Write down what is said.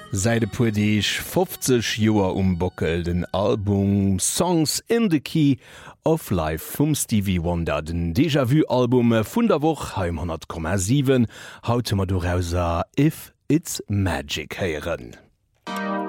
Seide puedeich 50 Joer umbockel den Album Songs in the Key of Life vum Stevie Wonder, den Déjà-vu-Album vun der Woch heim 100,7 haute mat do rauser If It's Magic heieren.